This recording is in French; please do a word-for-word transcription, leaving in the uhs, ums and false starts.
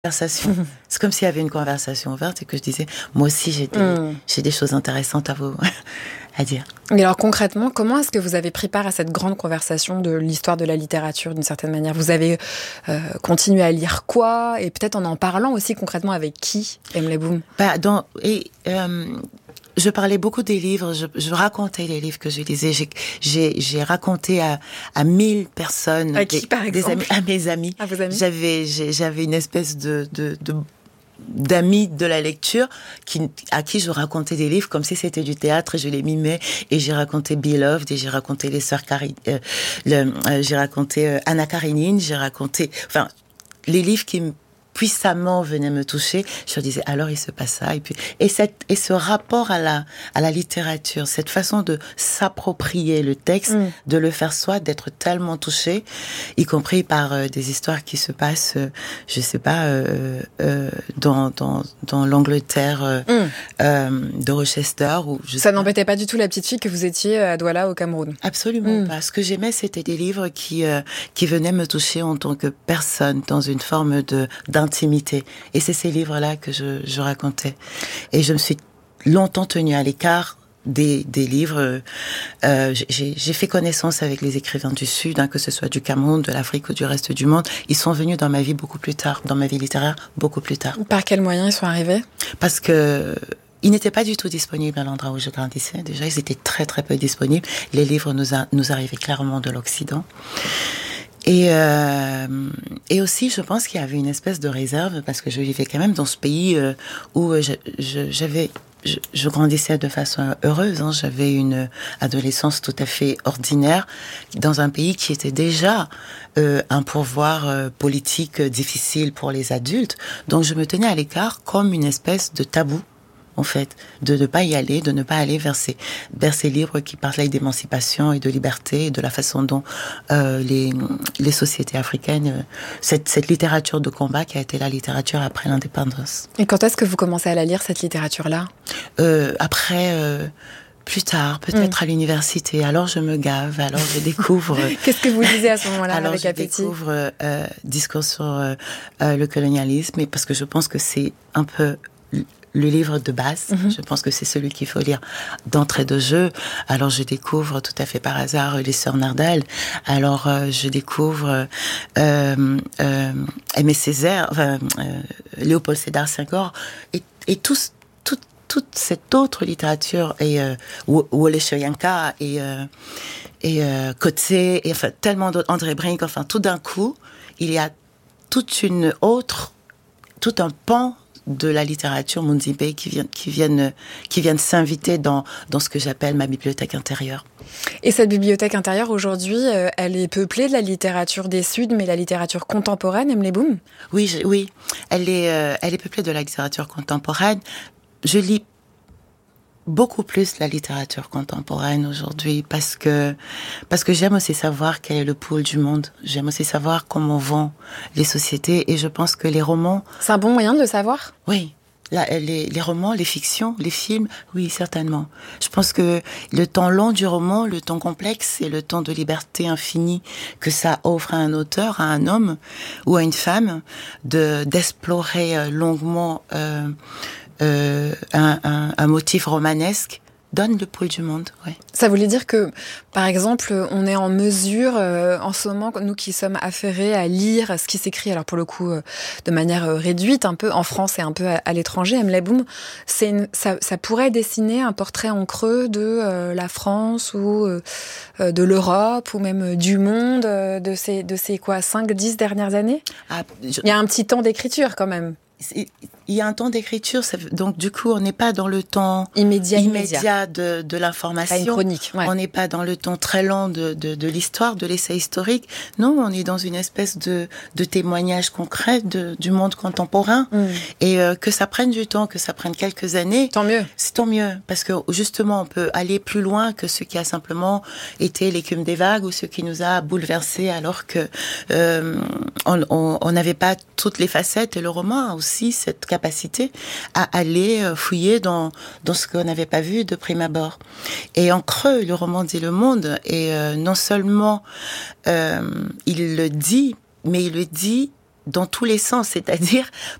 conversation. C'est comme s'il y avait une conversation ouverte et que je disais, moi aussi j'ai des, mmh. j'ai des choses intéressantes à vous à dire. Et alors concrètement, comment est-ce que vous avez pris part à cette grande conversation de l'histoire de la littérature d'une certaine manière ? Vous avez euh, continué à lire quoi ? Et peut-être en en parlant aussi concrètement avec qui, Emily Boom ? Bah, dans, et, euh, je parlais beaucoup des livres, je, je racontais les livres que je lisais. J'ai, j'ai, j'ai raconté à, à mille personnes. À qui, des, par exemple ? des amis, à mes amis. À vos amis ? J'avais, j'ai, j'avais une espèce de, de, de d'amis de la lecture qui, à qui je racontais des livres comme si c'était du théâtre et je les mimais et j'ai raconté Beloved et j'ai raconté les sœurs Cari, euh, le, euh, j'ai raconté euh, Anna Karenine, j'ai raconté, enfin, les livres qui me puissamment venaient me toucher, je leur disais alors il se passe ça et puis et cette et ce rapport à la à la littérature, cette façon de s'approprier le texte, mm. de le faire soi, d'être tellement touché, y compris par euh, des histoires qui se passent, euh, je sais pas, euh, euh, dans dans dans l'Angleterre euh, mm. euh, de Rochester ou je ça n'embêtait pas du tout la petite fille que vous étiez à Douala au Cameroun. Absolument mm. pas. Ce que j'aimais, c'était des livres qui euh, qui venaient me toucher en tant que personne dans une forme de d'intimité. Et c'est ces livres-là que je, je racontais. Et je me suis longtemps tenue à l'écart des, des livres. Euh, j'ai, j'ai fait connaissance avec les écrivains du Sud, hein, que ce soit du Cameroun, de l'Afrique ou du reste du monde. Ils sont venus dans ma vie beaucoup plus tard, dans ma vie littéraire beaucoup plus tard. Par quels moyens ils sont arrivés ? Parce que ils n'étaient pas du tout disponibles à l'endroit où je grandissais. Déjà, ils étaient très très peu disponibles. Les livres nous, a, nous arrivaient clairement de l'Occident. Et euh, et aussi, je pense qu'il y avait une espèce de réserve parce que je vivais quand même dans ce pays euh, où je, je, j'avais, je, je grandissais de façon heureuse. Hein. J'avais une adolescence tout à fait ordinaire dans un pays qui était déjà euh, un pourvoir euh, politique difficile pour les adultes. Donc, je me tenais à l'écart comme une espèce de tabou. En fait, de ne pas y aller, de ne pas aller vers ces, vers ces livres qui parlaient d'émancipation et de liberté, et de la façon dont euh, les, les sociétés africaines, euh, cette, cette littérature de combat qui a été la littérature après l'indépendance. Et quand est-ce que vous commencez à la lire, cette littérature-là ? euh, Après... Euh, Plus tard, peut-être mmh. à l'université. Alors je me gave, alors je découvre... Qu'est-ce que vous lisez à ce moment-là alors avec appétit ? Alors je découvre euh, discours sur euh, euh, le colonialisme, parce que je pense que c'est un peu... le livre de base, mm-hmm. je pense que c'est celui qu'il faut lire d'entrée de jeu. Alors je découvre tout à fait par hasard les sœurs Nardal. Alors euh, je découvre euh, euh, Aimé Césaire, enfin, euh, Léopold Sédar Senghor, et, et tous, tout, toute cette autre littérature, et euh, Wole Soyinka, et, euh, et euh, Coetzee, et enfin tellement d'autres, André Brink, enfin tout d'un coup, il y a toute une autre, tout un pan de la littérature Mundipé qui viennent qui viennent qui viennent s'inviter dans dans ce que j'appelle ma bibliothèque intérieure. Et cette bibliothèque intérieure aujourd'hui, euh, elle est peuplée de la littérature des Suds, mais la littérature contemporaine, Emily Boom ? Oui, je, oui, elle est euh, elle est peuplée de la littérature contemporaine. Je lis beaucoup plus la littérature contemporaine aujourd'hui parce que parce que j'aime aussi savoir quel est le pouls du monde. J'aime aussi savoir comment vont les sociétés et je pense que les romans... C'est un bon moyen de le savoir ? Oui. La, les, les romans, les fictions, les films, oui, certainement. Je pense que le temps long du roman, le temps complexe et le temps de liberté infinie que ça offre à un auteur, à un homme ou à une femme, de d'explorer longuement euh, Euh, un, un, un motif romanesque donne le pouls du monde. Ouais. Ça voulait dire que, par exemple, on est en mesure, euh, en ce moment, nous qui sommes affairés à lire ce qui s'écrit, alors pour le coup, euh, de manière euh, réduite, un peu en France et un peu à, à l'étranger, Emily Boom, c'est une, ça, ça pourrait dessiner un portrait en creux de euh, la France ou euh, de l'Europe ou même du monde euh, de ces, de ces quoi, cinq dix dernières années. Ah, je... Il y a un petit temps d'écriture quand même. Il y a un temps d'écriture, donc du coup, on n'est pas dans le temps immédiat, immédiat, immédiat. De, de l'information. Pas une chronique. Ouais. On n'est pas dans le temps très lent de, de, de l'histoire, de l'essai historique. Non, on est dans une espèce de, de témoignage concret de, du monde contemporain. Mm. Et euh, que ça prenne du temps, que ça prenne quelques années. Tant mieux. C'est tant mieux, parce que justement, on peut aller plus loin que ce qui a simplement été l'écume des vagues ou ce qui nous a bouleversés, alors que euh, on n'avait pas toutes les facettes. Et le roman a aussi cette capacité à aller fouiller dans, dans ce qu'on n'avait pas vu de prime abord. Et en creux, le roman dit le monde, et euh, non seulement euh, il le dit, mais il le dit dans tous les sens, c'est-à-dire